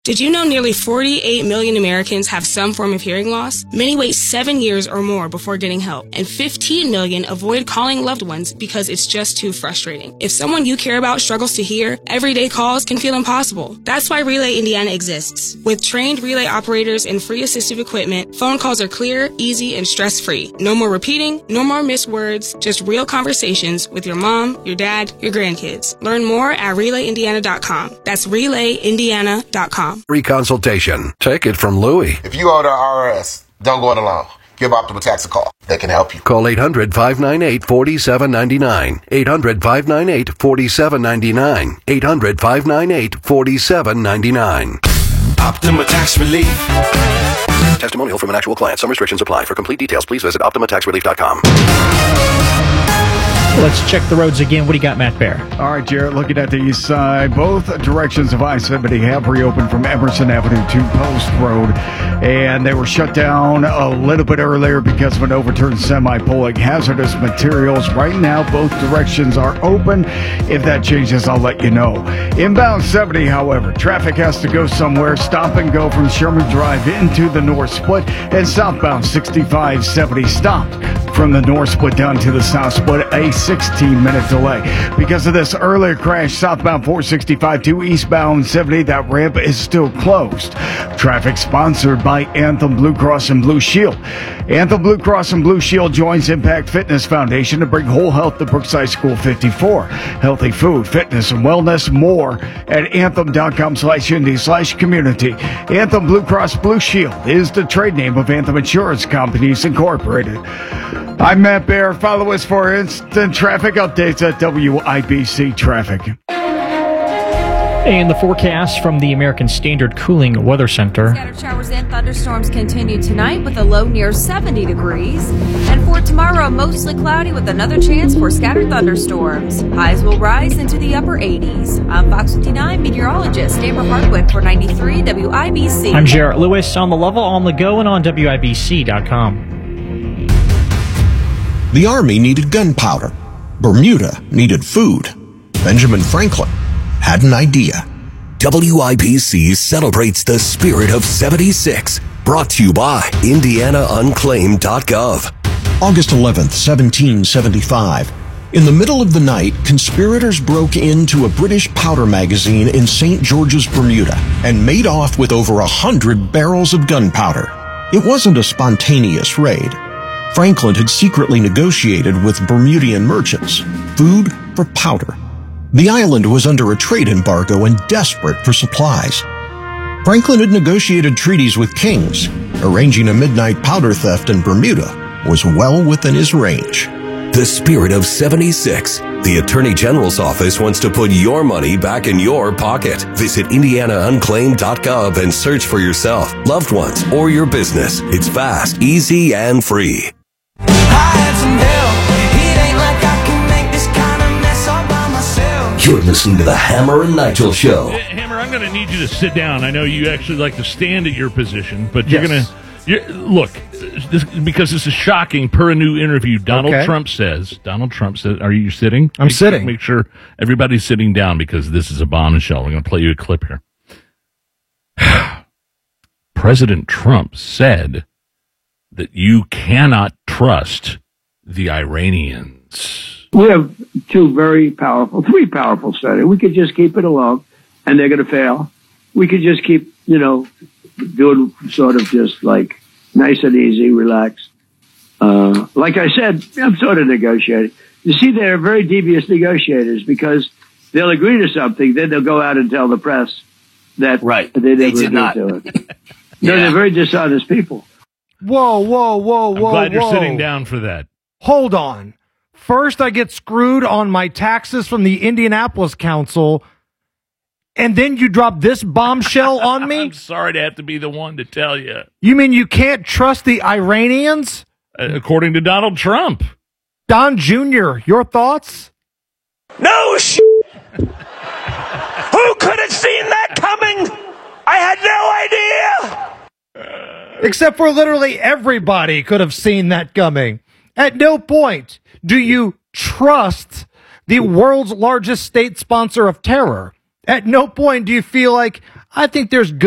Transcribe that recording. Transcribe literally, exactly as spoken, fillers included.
Did you know nearly forty-eight million Americans have some form of hearing loss? Many wait seven years or more before getting help, and fifteen million avoid calling loved ones because it's just too frustrating. If someone you care about struggles to hear, everyday calls can feel impossible. That's why Relay Indiana exists. With trained relay operators and free assistive equipment, phone calls are clear, easy, and stress-free. No more repeating, no more missed words, just real conversations with your mom, your dad, your grandkids. Learn more at relay indiana dot com. That's relay indiana dot com. Free consultation. Take it from Louie. If you owe the I R S, don't go it alone. Give Optima Tax a call. They can help you. Call eight hundred, five nine eight, four seven nine nine. eight hundred, five nine eight, four seven nine nine. eight hundred, five nine eight, four seven nine nine. Optima Tax Relief. Testimonial from an actual client. Some restrictions apply. For complete details, please visit optima tax relief dot com. Let's check the roads again. What do you got, Matt Bear? All right, Jarrett, looking at the east side, both directions of I seventy have reopened from Emerson Avenue to Post Road, and they were shut down a little bit earlier because of an overturned semi pulling hazardous materials. Right now, both directions are open. If that changes, I'll let you know. Inbound seventy, however, traffic has to go somewhere. Stop and go from Sherman Drive into the North Split, and southbound sixty-five seventy stopped from the North Split down to the South Split. A sixteen minute delay because of this earlier crash southbound four sixty-five to eastbound seventy. That ramp is still closed. Traffic sponsored by Anthem Blue Cross and Blue Shield. Anthem Blue Cross and Blue Shield joins Impact Fitness Foundation to bring whole health to Brookside School fifty-four. Healthy food, fitness, and wellness more at anthem.com slash indie slash community. Anthem Blue Cross Blue Shield is the trade name of Anthem Insurance Companies Incorporated. I'm Matt Bear. Follow us for instant traffic updates at W I B C Traffic. And the forecast from the American Standard Cooling Weather Center. Scattered showers and thunderstorms continue tonight with a low near seventy degrees. And for tomorrow, mostly cloudy with another chance for scattered thunderstorms. Highs will rise into the upper eighties. I'm Fox fifty-nine meteorologist Amber Hardwick for ninety-three W I B C. I'm Jarrett Lewis on the level, on the go, and on W I B C dot com. The Army needed gunpowder. Bermuda needed food. Benjamin Franklin had an idea. W I B C celebrates the spirit of seventy-six. Brought to you by indiana unclaimed dot gov. August eleventh, seventeen seventy-five. In the middle of the night, conspirators broke into a British powder magazine in Saint George's, Bermuda, and made off with over a hundred barrels of gunpowder. It wasn't a spontaneous raid. Franklin had secretly negotiated with Bermudian merchants, food for powder. The island was under a trade embargo and desperate for supplies. Franklin had negotiated treaties with kings. Arranging a midnight powder theft in Bermuda was well within his range. The spirit of seventy-six. The Attorney General's office wants to put your money back in your pocket. Visit indiana unclaimed dot gov and search for yourself, loved ones, or your business. It's fast, easy, and free. You're listening to the Hammer and Nigel Show. Hammer, I'm going to need you to sit down. I know you actually like to stand at your position, but you're Yes. going to look this, because this is shocking. Per a new interview, Donald Okay. Trump says. Donald Trump says, "Are you sitting?" I'm make, sitting. Make sure everybody's sitting down because this is a bombshell. We're going to play you a clip here. President Trump said that you cannot trust the Iranians. We have two very powerful, three powerful senators. We could just keep it alone, and they're going to fail. We could just keep, you know, doing sort of just like nice and easy, relaxed. Uh, like I said, I'm sort of negotiating. You see, they're very devious negotiators because they'll agree to something, then they'll go out and tell the press that right. they never They did agreed not. to it. No, Yeah. they're very dishonest people. Whoa, whoa, whoa, I'm whoa, glad you're whoa. sitting down for that. Hold on. First, I get screwed on my taxes from the Indianapolis Council, and then you drop this bombshell on me? I'm sorry to have to be the one to tell you. You mean you can't trust the Iranians? Uh, according to Donald Trump. Don Junior, your thoughts? No sh**. Who could have seen that coming? I had no idea. Except for literally everybody could have seen that coming. At no point do you trust the world's largest state sponsor of terror. At no point do you feel like, I think there's good